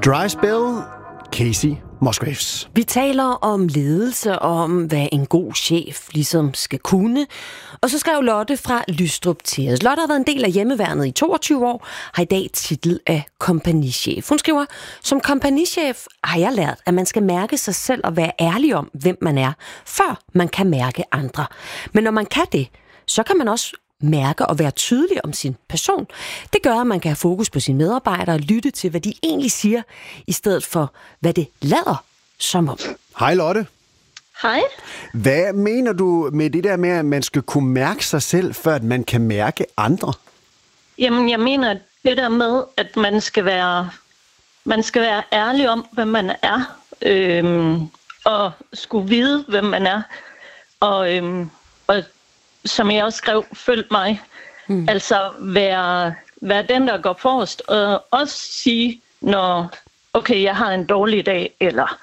Dry Spell, Casey Musgraves. Vi taler om ledelse og om, hvad en god chef ligesom skal kunne. Og så skrev Lotte fra Lystrup til os. Lotte har været en del af hjemmeværnet i 22 år, har i dag titel af kompagnichef. Hun skriver, som kompagnichef har jeg lært, at man skal mærke sig selv og være ærlig om, hvem man er, før man kan mærke andre. Men når man kan det, så kan man også mærke og være tydelig om sin person. Det gør, at man kan have fokus på sine medarbejdere og lytte til, hvad de egentlig siger, i stedet for, hvad det lader som om. Hej Lotte. Hej. Hvad mener du med det der med, at man skal kunne mærke sig selv, før man kan mærke andre? Jamen, jeg mener det der med, at man skal være ærlig om, hvem man er, og skulle vide, hvem man er, og som jeg også skrev, følg mig. Altså være den, der går forrest, og også sige, når okay, jeg har en dårlig dag, eller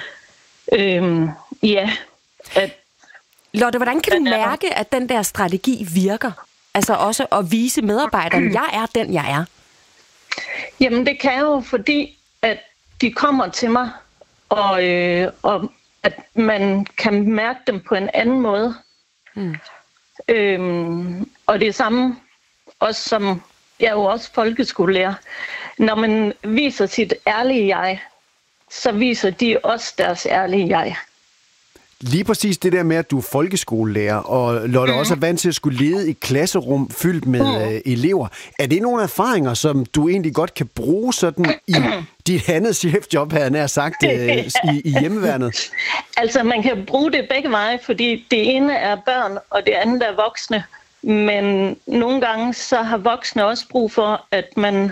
Lotte, hvordan kan du mærke, at den der strategi virker? Altså også at vise medarbejderne, jeg er den, jeg er. Jamen, det kan jo, fordi at de kommer til mig, og at man kan mærke dem på en anden måde. Og det samme, også som jeg er jo også folkeskolelærer. Når man viser sit ærlige jeg, så viser de også deres ærlige jeg. Lige præcis det der med, at du er folkeskolelærer, og Lotte også er vant til at skulle lede et klasserum fyldt med elever. Er det nogle erfaringer, som du egentlig godt kan bruge sådan i dit andet chefjob, havde jeg nær sagt, i hjemmeværnet? Altså, man kan bruge det begge veje, fordi det ene er børn, og det andet er voksne. Men nogle gange så har voksne også brug for, at man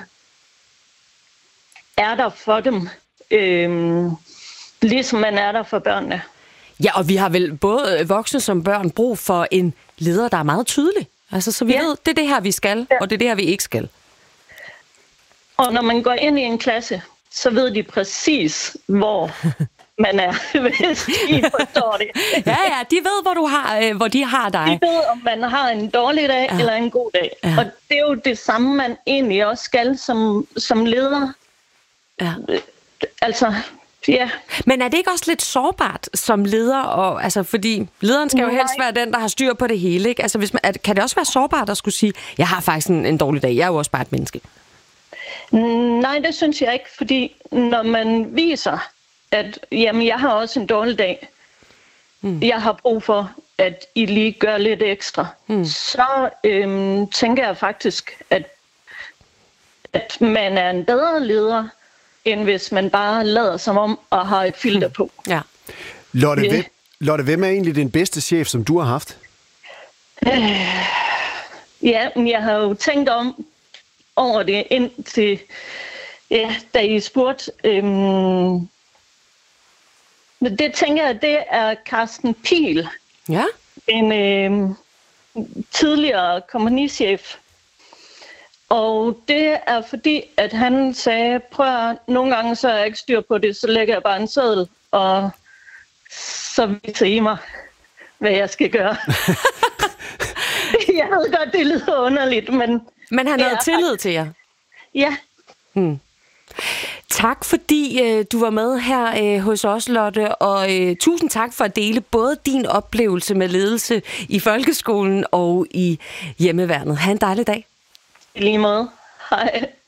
er der for dem, ligesom man er der for børnene. Ja, og vi har vel både voksne som børn brug for en leder, der er meget tydelig. Altså, så vi ved, det er det her, vi skal, og det er det her, vi ikke skal. Og når man går ind i en klasse, så ved de præcis, hvor man er, hvis de forstår det. Ja, de ved, hvor de har dig. De ved, om man har en dårlig dag eller en god dag. Ja. Og det er jo det samme, man egentlig også skal som leder. Ja. Altså, ja. Men er det ikke også lidt sårbart som leder? Og, altså, fordi lederen skal jo helst være den, der har styr på det hele. Ikke? Altså, kan det også være sårbart at skulle sige, jeg har faktisk en dårlig dag, jeg er jo også bare et menneske? Nej, det synes jeg ikke, fordi når man viser, at jamen, jeg har også en dårlig dag, jeg har brug for, at I lige gør lidt ekstra, så tænker jeg faktisk, at man er en bedre leder, end hvis man bare lader som om og har et filter på. Ja. Lotte, hvem er egentlig den bedste chef, som du har haft? Jeg har jo tænkt over det indtil, da I spurgte. Det tænker jeg, det er Carsten Pihl. Ja. En tidligere kompagnichef. Og det er fordi, at han sagde, prøv at, nogle gange så er jeg ikke styr på det, så lægger jeg bare en seddel, og så viser I mig, hvad jeg skal gøre. Jeg ved godt, det lyder underligt, men han havde tillid til jer? Ja. Tak fordi du var med her hos os, Lotte, og tusind tak for at dele både din oplevelse med ledelse i folkeskolen og i hjemmeværnet. Ha' en dejlig dag. I lige måde. Hej.